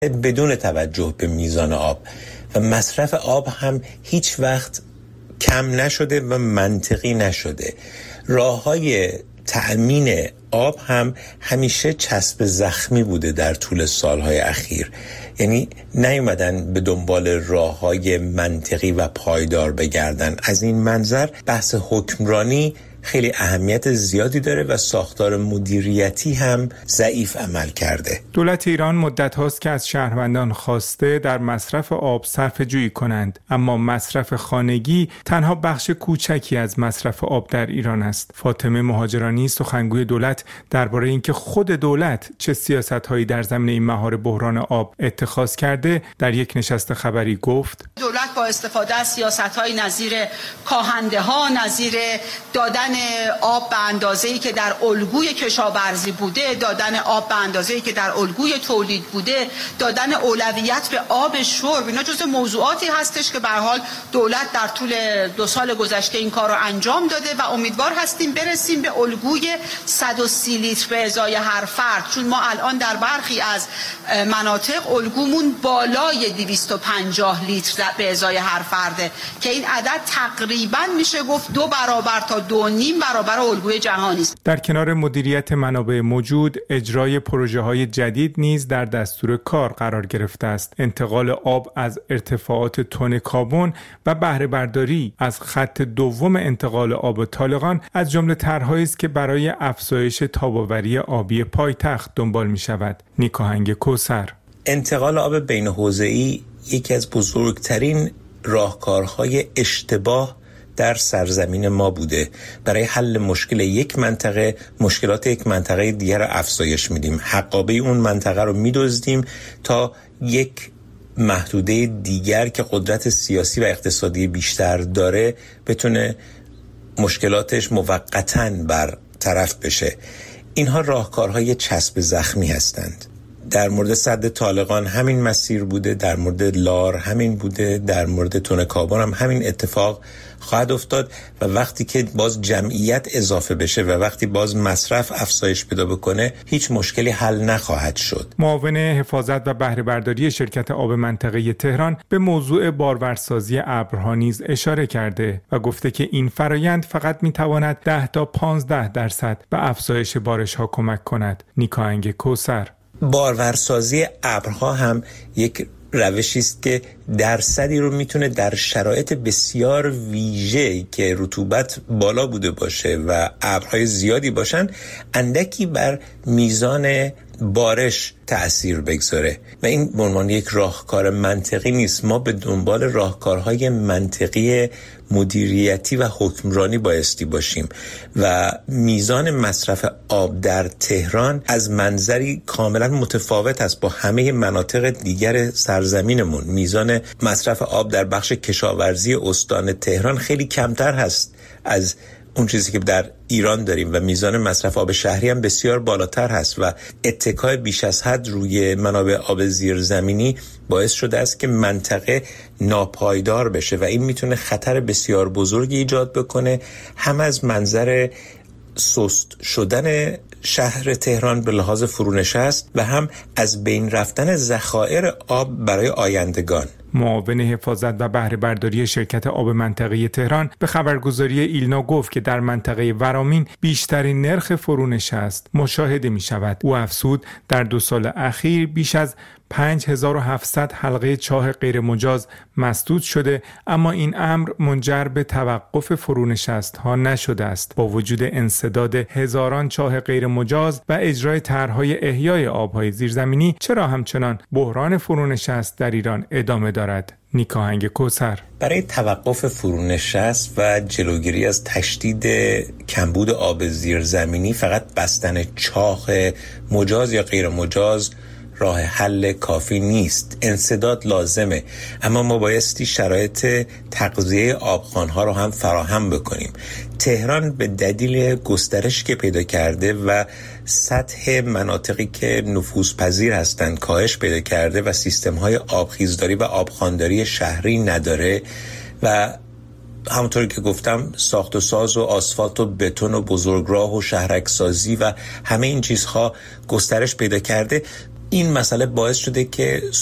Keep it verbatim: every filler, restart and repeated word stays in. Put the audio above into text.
بدون توجه به میزان آب و مصرف آب هم هیچ وقت کم نشده و منطقی نشده. راه‌های تأمین آب هم همیشه چسب زخمی بوده در طول سالهای اخیر، یعنی نیومدن به دنبال راه‌های منطقی و پایدار بگردن. از این منظر بحث حکمرانی خیلی اهمیت زیادی داره و ساختار مدیریتی هم ضعیف عمل کرده. دولت ایران مدت هاست که از شهروندان خواسته در مصرف آب صرفه جویی کنند، اما مصرف خانگی تنها بخش کوچکی از مصرف آب در ایران است. فاطمه مهاجرانی سخنگوی دولت درباره اینکه خود دولت چه سیاست‌هایی در زمینه این مهار بحران آب اتخاذ کرده در یک نشست خبری گفت: دولت با استفاده از سیاست‌های نظیر کاهنده‌ها، نظیر دادن آب به اندازه‌ای که در الگوی کشاورزی بوده، دادن آب به اندازه‌ای که در الگوی تولید بوده، دادن اولویت به آب شرب، اینا جزو موضوعاتی هستش که به هر حال دولت در طول دو سال گذشته این کار رو انجام داده و امیدوار هستیم برسیم به الگوی صد و سی لیتر به ازای هر فرد، چون ما الان در برخی از مناطق الگومون بالای دویست و پنجاه لیتر به ازای هر فرده که این عدد تقریبا میشه گفت دو برابر تا دو نیم برابر الگوی جهانی است. در کنار مدیریت منابع موجود، اجرای پروژه‌های جدید نیز در دستور کار قرار گرفته است. انتقال آب از ارتفاعات تن کابون و بهره برداری از خط دوم انتقال آب طالقان از جمله طرح‌هایی است که برای افزایش تاب‌آوری آبی پایتخت دنبال می‌شود. نیکاهنگ کوثر: انتقال آب بین حوزه‌ای یکی از بزرگترین راهکارهای اشتباه در سرزمین ما بوده. برای حل مشکل یک منطقه مشکلات یک منطقه دیگر رو افزایش میدیم، حقابه اون منطقه رو میدزدیم تا یک محدوده دیگر که قدرت سیاسی و اقتصادی بیشتر داره بتونه مشکلاتش موقتاً برطرف بشه. اینها راهکارهای چسب زخمی هستند. در مورد سد طالقان همین مسیر بوده، در مورد لار همین بوده، در مورد تن کابون هم همین اتفاق خواهد افتاد و وقتی که باز جمعیت اضافه بشه و وقتی باز مصرف افزایش پیدا بکنه هیچ مشکلی حل نخواهد شد. معاون حفاظت و بهره برداری شرکت آب منطقه تهران به موضوع بارورسازی ابرها نیز اشاره کرده و گفته که این فرایند فقط میتواند ده تا پانزده درصد به افزایش بارش ها کمک کند. نیکاهنگ کوثر: بارورسازی ابرها هم یک روشی است که درصدی رو میتونه در شرایط بسیار ویژه‌ای که رطوبت بالا بوده باشه و ابرهای زیادی باشن اندکی بر میزان بارش تأثیر بگذاره و این به عنوان یک راهکار منطقی نیست. ما به دنبال راهکارهای منطقی مدیریتی و حکمرانی بایستی باشیم و میزان مصرف آب در تهران از منظری کاملا متفاوت است با همه مناطق دیگر سرزمینمون. میزان مصرف آب در بخش کشاورزی استان تهران خیلی کمتر هست از اون چیزی که در ایران داریم و میزان مصرف آب شهری هم بسیار بالاتر هست و اتکای بیش از حد روی منابع آب زیرزمینی باعث شده است که منطقه ناپایدار بشه و این میتونه خطر بسیار بزرگی ایجاد بکنه، هم از منظر سست شدن شهر تهران به لحاظ فرونشست و هم از بین رفتن ذخایر آب برای آیندگان. معاون حفاظت و بهره برداری شرکت آب منطقه تهران به خبرگزاری ایلنا گفت که در منطقه ورامین بیشترین نرخ فرونشست مشاهده می شود. او افزود در دو سال اخیر بیش از پنج هزار و هفتصد حلقه چاه غیر مجاز مسدود شده، اما این امر منجر به توقف فرونشست ها نشده است. با وجود انسداد هزاران چاه غیر مجاز و اجرای طرح‌های احیای آب‌های زیرزمینی، چرا همچنان بحران فرونشست در ایران ادامه دارد؟ نیکاهنگ کوثر: برای توقف فرونشست و جلوگیری از تشدید کمبود آب زیرزمینی فقط بستن چاه مجاز یا غیر مجاز راه حل کافی نیست. انسداد لازمه، اما ما بایستی شرایط تغذیه آبخوان‌ها رو هم فراهم بکنیم. تهران به دلیل گسترش که پیدا کرده و سطح مناطقی که نفوذپذیر هستند کاهش پیدا کرده و سیستم‌های آبخیزداری و آبخوانداری شهری نداره و همونطور که گفتم ساخت و ساز و آسفالت و بتون و بزرگراه و شهرکسازی و همه این چیزها گسترش پیدا کرده. این مسئله باعث شده که